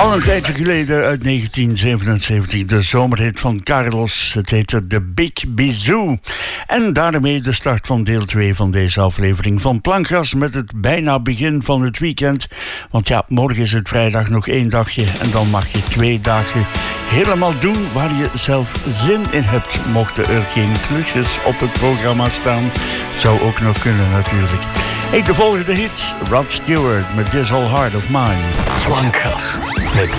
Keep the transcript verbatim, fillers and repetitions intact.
Al een tijdje geleden uit negentien zevenenzeventig, de zomerhit van Carlos. Het heette The Big Bisou. En daarmee de start van deel twee van deze aflevering van Plankgas met het bijna begin van het weekend. Want ja, morgen is het vrijdag, nog één dagje en dan mag je twee dagen helemaal doen waar je zelf zin in hebt. Mochten er geen klusjes op het programma staan, zou ook nog kunnen natuurlijk. Ik de volgende hit, Rod Stewart met This Old Heart of Mine. Plankgas met